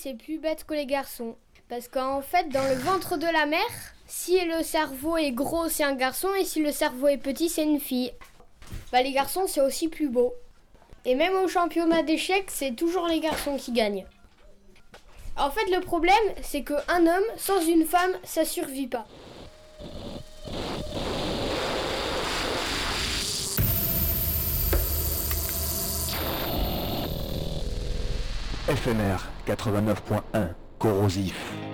c'est plus bête que les garçons. Parce qu'en fait, dans le ventre de la mère, si le cerveau est gros, c'est un garçon, et si le cerveau est petit, c'est une fille. Les garçons, c'est aussi plus beau. Et même au championnat d'échecs, c'est toujours les garçons qui gagnent. En fait, le problème, c'est qu'un homme sans une femme, ça survit pas. FMR 89.1 corrosif.